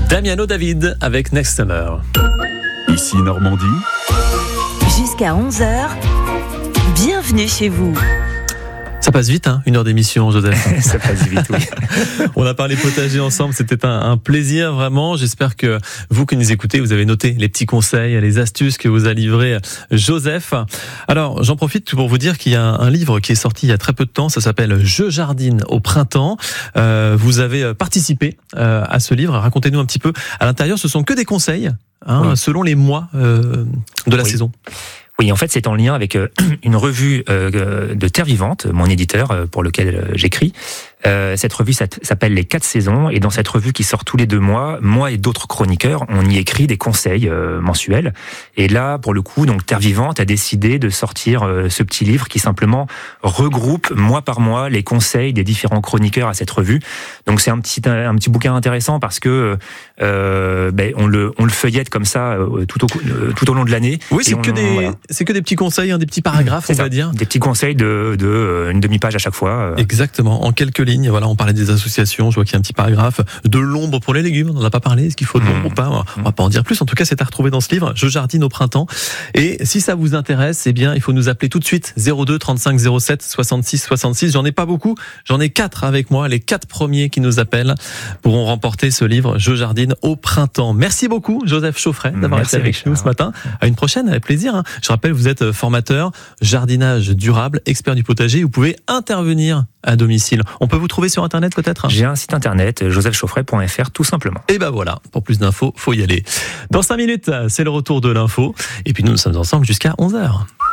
Damiano David avec Next Summer. Ici Normandie. Jusqu'à 11h, bienvenue chez vous. Ça passe vite, une heure d'émission, Joseph. Ça passe vite, oui. On a parlé potager ensemble, c'était un plaisir vraiment. J'espère que vous qui nous écoutez, vous avez noté les petits conseils, les astuces que vous a livré Joseph. Alors, j'en profite pour vous dire qu'il y a un livre qui est sorti il y a très peu de temps, ça s'appelle « Je jardine au printemps ». Vous avez participé à ce livre, racontez-nous un petit peu. À l'intérieur, ce sont que des conseils, oui, selon les mois de la saison. Oui, en fait, c'est en lien avec une revue de Terre Vivante, mon éditeur pour lequel j'écris. Cette revue s'appelle Les 4 saisons, et dans cette revue qui sort tous les 2 mois, moi et d'autres chroniqueurs, on y écrit des conseils mensuels. Et là, pour le coup, donc Terre Vivante a décidé de sortir ce petit livre qui simplement regroupe mois par mois les conseils des différents chroniqueurs à cette revue. Donc c'est un petit bouquin intéressant parce que on le feuillette comme ça tout au long de l'année. Oui, c'est que des petits conseils, des petits paragraphes, on va dire. Des petits conseils de une demi-page à chaque fois. Exactement, en quelques lignes. Voilà, on parlait des associations, je vois qu'il y a un petit paragraphe. De l'ombre pour les légumes, on n'en a pas parlé. Est-ce qu'il faut de l'ombre ou pas? On va pas en dire plus. En tout cas, c'est à retrouver dans ce livre. Je jardine au printemps. Et si ça vous intéresse, eh bien, il faut nous appeler tout de suite. 02 35 07 66 66. J'en ai pas beaucoup. J'en ai 4 avec moi. Les 4 premiers qui nous appellent pourront remporter ce livre. Je jardine au printemps. Merci beaucoup, Joseph Chauffret, d'avoir été avec nous ce matin. À une prochaine, avec plaisir. Je rappelle, vous êtes formateur, jardinage durable, expert du potager. Vous pouvez intervenir à domicile. On peut vous trouver sur Internet peut-être? J'ai un site internet, josephchauffret.fr, tout simplement. Et ben voilà, pour plus d'infos, faut y aller. Dans 5 minutes, c'est le retour de l'info. Et puis nous sommes ensemble jusqu'à 11h.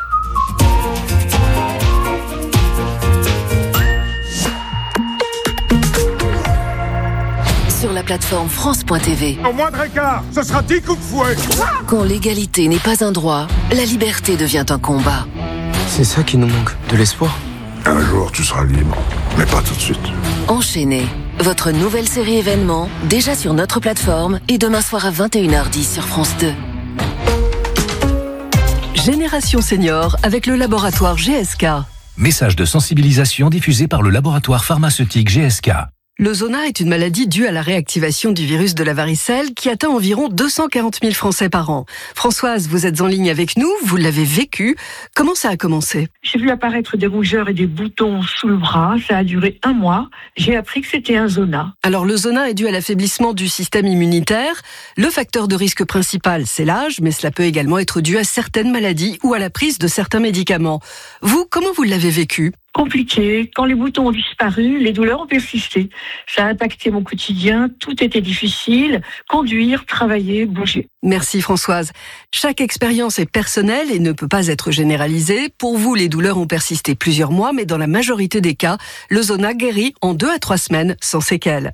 Sur la plateforme France.tv. Au moindre écart, ce sera 10 coups de fouet. Quand l'égalité n'est pas un droit, la liberté devient un combat. C'est ça qui nous manque, de l'espoir. Un jour, tu seras libre, mais pas tout de suite. Enchaîné, votre nouvelle série événement, déjà sur notre plateforme et demain soir à 21h10 sur France 2. Génération Senior avec le laboratoire GSK. Message de sensibilisation diffusé par le laboratoire pharmaceutique GSK. Le zona est une maladie due à la réactivation du virus de la varicelle qui atteint environ 240 000 Français par an. Françoise, vous êtes en ligne avec nous, vous l'avez vécu. Comment ça a commencé? J'ai vu apparaître des rougeurs et des boutons sous le bras. Ça a duré 1 mois. J'ai appris que c'était un zona. Alors le zona est dû à l'affaiblissement du système immunitaire. Le facteur de risque principal, c'est l'âge, mais cela peut également être dû à certaines maladies ou à la prise de certains médicaments. Vous, comment vous l'avez vécu? Compliqué. Quand les boutons ont disparu, les douleurs ont persisté. Ça a impacté mon quotidien. Tout était difficile. Conduire, travailler, bouger. Merci Françoise. Chaque expérience est personnelle et ne peut pas être généralisée. Pour vous, les douleurs ont persisté plusieurs mois, mais dans la majorité des cas, le zona guérit en 2 à 3 semaines sans séquelles.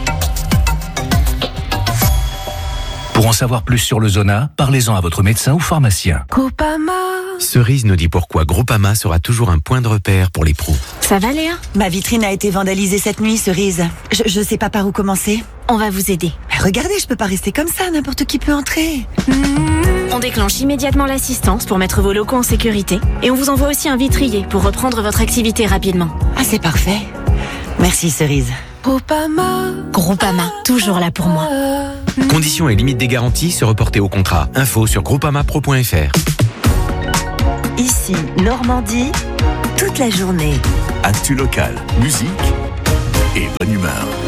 Pour en savoir plus sur le zona, parlez-en à votre médecin ou pharmacien. Groupama. Cerise nous dit pourquoi Groupama sera toujours un point de repère pour les pros. Ça va Léa? Ma vitrine a été vandalisée cette nuit, Cerise. Je sais pas par où commencer. On va vous aider. Regardez, je peux pas rester comme ça, n'importe qui peut entrer. On déclenche immédiatement l'assistance pour mettre vos locaux en sécurité. Et on vous envoie aussi un vitrier pour reprendre votre activité rapidement. Ah, c'est parfait. Merci Cerise. Groupama, toujours là pour moi. Conditions et limites des garanties se reporter au contrat. Info sur groupamapro.fr. Ici, Normandie, toute la journée. Actu local, musique et bonne humeur.